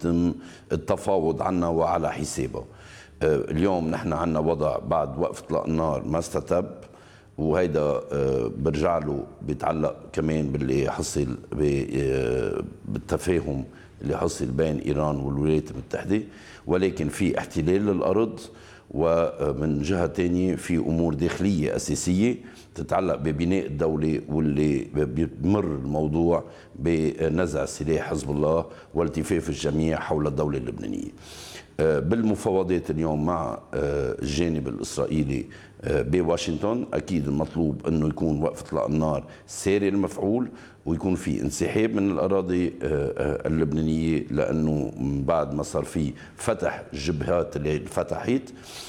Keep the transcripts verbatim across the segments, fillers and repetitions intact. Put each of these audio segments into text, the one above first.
يتم التفاوض عنها وعلى حسابها. اليوم نحن عندنا وضع بعد وقف اطلاق النار ما استتب، وهيدا برجع له بيتعلق كمان باللي حصل بالتفاهم اللي حصل بين ايران والولايات المتحده، ولكن في احتلال للارض، ومن جهه ثانيه في امور داخليه اساسيه تتعلق ببناء الدوله، واللي بيمر الموضوع بنزع سلاح حزب الله والتفاف الجميع حول الدوله اللبنانيه. بالمفاوضات اليوم مع الجانب الإسرائيلي بواشنطن أكيد المطلوب أنه يكون وقف إطلاق النار ساري المفعول، ويكون في انسحاب من الأراضي اللبنانية، لأنه بعد ما صار في فتح الجبهات اللي فتحت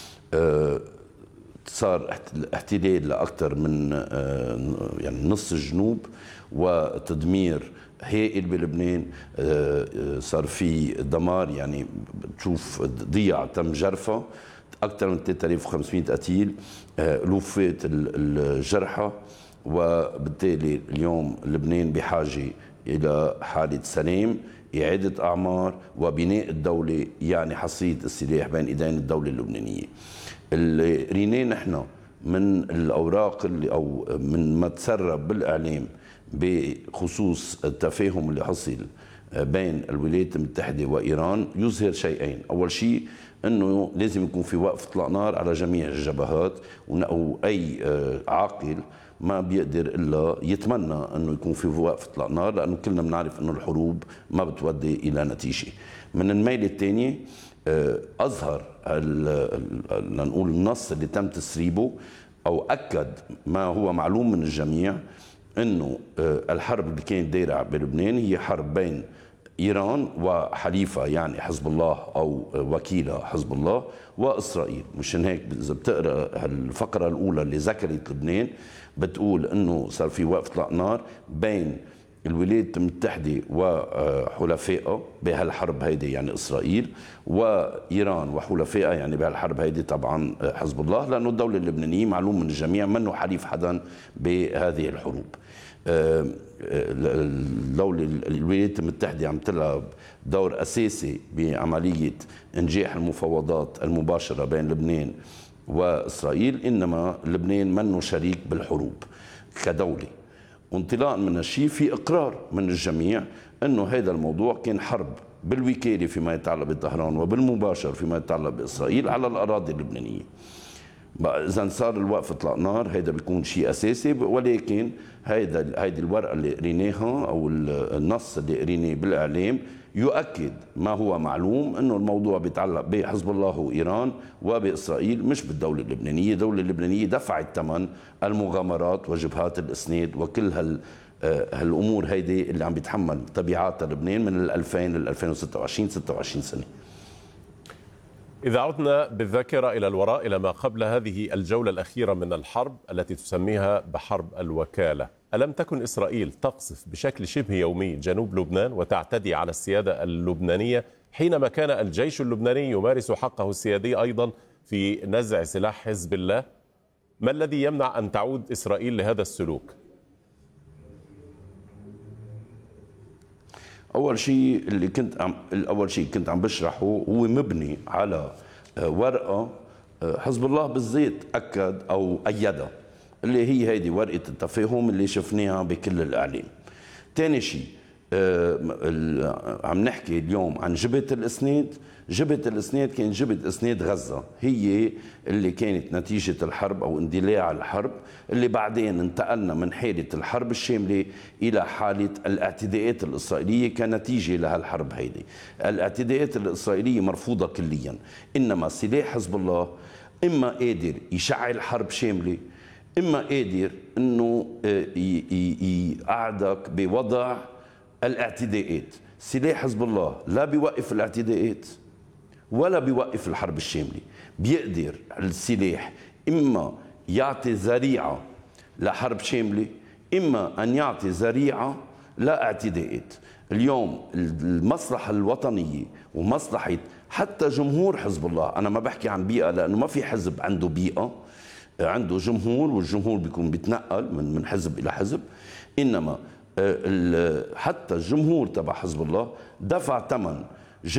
صار احتلال لأكثر من يعني نص الجنوب وتدمير هائل بلبنان. صار في دمار، يعني بتشوف ضياع تم جرفة، أكثر من ثلاثة آلاف وخمسمئة قتيل، ألوفات الجرحى، وبالتالي اليوم لبنان بحاجة إلى حالة سلام، إعادة أعمار وبناء الدولة، يعني حصيد السلاح بين إيدين الدولة اللبنانية. اللي ريناه نحن من الأوراق اللي أو من ما تسرب بالإعلام بخصوص التفاهم اللي حصل بين الولايات المتحدة وإيران يظهر شيئين. أول شيء أنه لازم يكون في وقف إطلاق نار على جميع الجبهات، وأي عاقل ما بيقدر إلا يتمنى أنه يكون في وقف إطلاق نار، لأنه كلنا بنعرف أنه الحروب ما بتودي إلى نتيجة. من الميل الثاني أظهر لنقول النص اللي تم تسريبه، أو أكد ما هو معلوم من الجميع، أنه الحرب اللي كانت دايرة بلبنان هي حرب بين إيران وحليفها، يعني حزب الله أو وكيلها حزب الله، وإسرائيل. مشان هيك إذا بتقرأ الفقرة الأولى اللي ذكرت لبنان بتقول أنه صار في وقف إطلاق نار بين الولايات المتحدة وحلفائها بهالحرب هيدي، يعني إسرائيل، وإيران وحلفائها، يعني بهالحرب هيدي طبعا حزب الله، لأنه الدولة اللبنانية معلوم من الجميع منه حليف حدا بهذه الحروب. الدولة الولايات المتحدة عم تلعب دور أساسي بعملية إنجاح المفاوضات المباشرة بين لبنان وإسرائيل، إنما لبنان منه شريك بالحروب كدولة. وانطلاقا من الشيء في إقرار من الجميع أنه هذا الموضوع كان حرب بالوكالة فيما يتعلق بطهران وبالمباشر فيما يتعلق بإسرائيل على الأراضي اللبنانية. إذا صار الوقف إطلاق نار هيدا بيكون شيء أساسي، ولكن هيدا هيدي الورقة اللي قريناها أو النص اللي قريناه بالإعلام يؤكد ما هو معلوم، أنه الموضوع بيتعلق بحزب الله وإيران وبإسرائيل، مش بالدولة اللبنانية. الدولة اللبنانية دفعت ثمن المغامرات وجبهات الإسناد وكل هال هالأمور هيدي اللي عم بيتحمل تبعاتها لبنان من ألفين ل ألفين وستة وعشرين ستة وعشرين سنة. إذا عدنا بالذاكرة إلى الوراء إلى ما قبل هذه الجولة الأخيرة من الحرب التي تسميها بحرب الوكالة، ألم تكن إسرائيل تقصف بشكل شبه يومي جنوب لبنان وتعتدي على السيادة اللبنانية، حينما كان الجيش اللبناني يمارس حقه السيادي أيضا في نزع سلاح حزب الله؟ ما الذي يمنع أن تعود إسرائيل لهذا السلوك؟ أول شيء اللي كنت عم أول شيء كنت عم بشرحه هو مبني على ورقة حزب الله بالذات أكد أو أيدها، اللي هي هيدي ورقة التفاهم اللي شفناها بكل الإعلام. ثاني شيء عم نحكي اليوم عن جبهة الإسناد. جبهة الإسناد كانت جبهة إسناد غزة، هي اللي كانت نتيجة الحرب أو اندلاع الحرب، اللي بعدين انتقلنا من حالة الحرب الشاملة إلى حالة الاعتداءات الإسرائيلية كنتيجة لهالحرب هيدي. الاعتداءات الإسرائيلية مرفوضة كليا، إنما سلاح حزب الله إما قادر يشعل حرب شاملة، إما قادر إنه يقعدك بوضع الاعتداءات. سلاح حزب الله لا بيوقف الاعتداءات ولا بيوقف الحرب الشاملة. بيقدر السلاح إما يعطي ذريعة لحرب شاملة، إما أن يعطي ذريعة لاعتداءات. اليوم المصلحة الوطنية ومصلحة حتى جمهور حزب الله، أنا ما بحكي عن بيئة لأنه ما في حزب عنده بيئة، عنده جمهور، والجمهور بيكون بيتنقل من من حزب إلى حزب، إنما حتى الجمهور تبع حزب الله دفع ثمن